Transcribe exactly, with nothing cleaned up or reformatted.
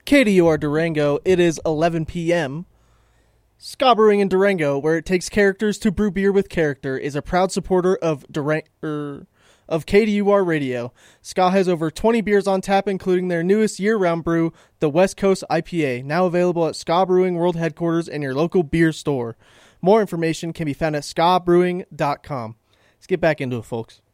K D U R Durango, it is eleven p.m. Ska Brewing in Durango, where it takes characters to brew beer with character, is a proud supporter of Durang- er, of K D U R Radio. Ska has over twenty beers on tap, including their newest year-round brew, the West Coast I P A, now available at Ska Brewing World Headquarters and your local beer store. More information can be found at ska brewing dot com. Let's get back into it, folks.